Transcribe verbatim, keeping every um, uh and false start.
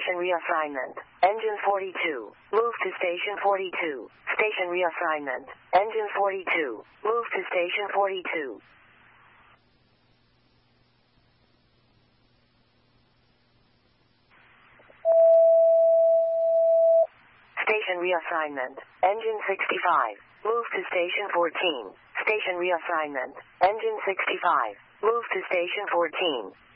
Station reassignment. Engine forty-two. Move to Station forty-two. Station reassignment. Engine forty-two. Move to Station forty-two. Station reassignment. Engine sixty-five. Move to Station fourteen. Station reassignment. Engine sixty-five. Move to Station fourteen.